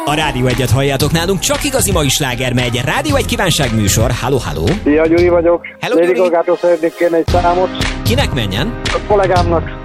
A Rádió Egyet halljátok nálunk, csak igazi mai sláger megy. Rádió Egy kívánságműsor. Halló, halló. Szia, Gyuri vagyok. Hello, Lady Gyuri. Gagától szeretnék kérni egy számot. Kinek menjen? A kollégámnak.